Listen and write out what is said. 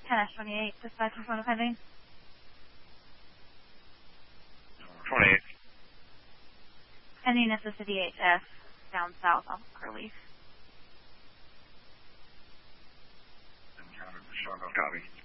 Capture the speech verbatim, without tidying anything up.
ten twenty-eight, dispatch in front of pending. twenty-eight. Pending assisted D H S down south off Curleaf. Copy.